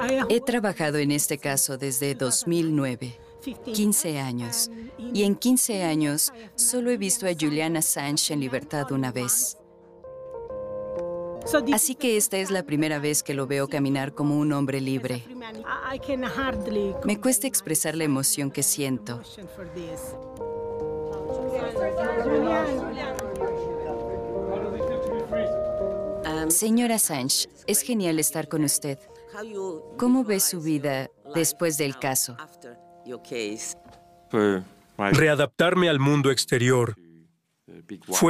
He trabajado en este caso desde 2009, 15 años, y en 15 años solo he visto a Julian Assange en libertad una vez. Así que esta es la primera vez que lo veo caminar como un hombre libre. Me cuesta expresar la emoción que siento. Señor Assange, es genial estar con usted. ¿Cómo ve su vida después del caso? Readaptarme al mundo exterior fue